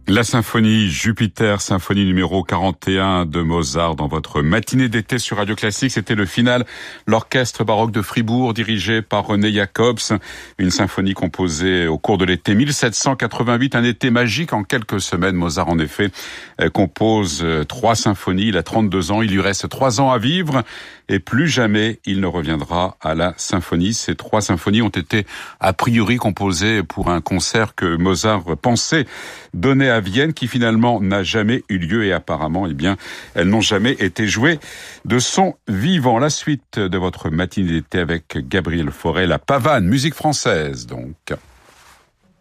La symphonie Jupiter, symphonie numéro 41 de Mozart dans votre matinée d'été sur Radio Classique. C'était le final, l'orchestre baroque de Fribourg dirigé par René Jacobs. Une symphonie composée au cours de l'été 1788, un été magique en quelques semaines. Mozart en effet compose 3 symphonies, il a 32 ans, il lui reste 3 ans à vivre et plus jamais il ne reviendra à la symphonie. Ces 3 symphonies ont été a priori composées pour un concert que Mozart pensait donner à Vienne, qui finalement n'a jamais eu lieu et apparemment, elles n'ont jamais été jouées de son vivant. La suite de votre matinée d'été avec Gabriel Fauré, la pavane, musique française donc.